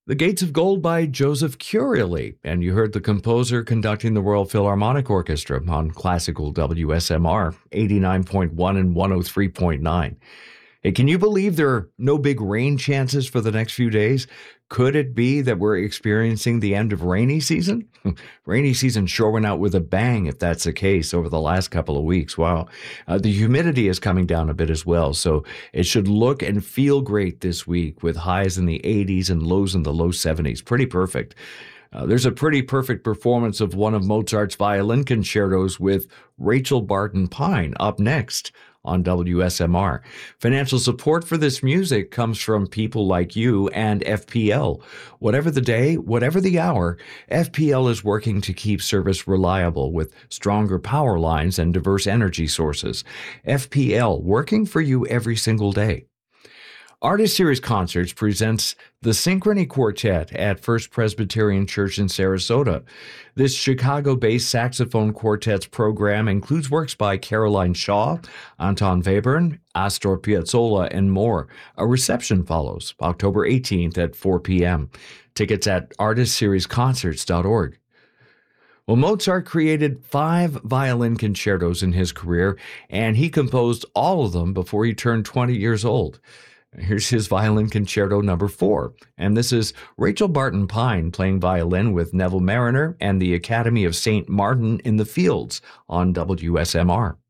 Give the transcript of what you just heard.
The Gates of Gold by Joseph Curriely, and you heard the composer conducting the Royal Philharmonic Orchestra on classical WSMR 89.1 and 103.9. Hey, can you believe there are no big rain chances for the next few days? Could it be that we're experiencing the end of rainy season? Rainy season sure went out with a bang if that's the case over the last couple of weeks. Wow. The humidity is coming down a bit as well, so it should look and feel great this week with highs in the 80s and lows in the low 70s. Pretty perfect. There's a pretty perfect performance of one of Mozart's violin concertos with Rachel Barton Pine up next on WSMR. Financial support for this music comes from people like you and FPL. Whatever the day, whatever the hour, FPL is working to keep service reliable with stronger power lines and diverse energy sources. FPL, working for you every single day. Artist Series Concerts presents the Synchrony Quartet at First Presbyterian Church in Sarasota. This Chicago-based saxophone quartet's program includes works by Caroline Shaw, Anton Webern, Astor Piazzolla, and more. A reception follows October 18th at 4 p.m. Tickets at artistseriesconcerts.org. Well, Mozart created 5 violin concertos in his career, and he composed all of them before he turned 20 years old. Here's his violin concerto number 4, and this is Rachel Barton Pine playing violin with Neville Mariner and the Academy of St. Martin in the Fields on WSMR.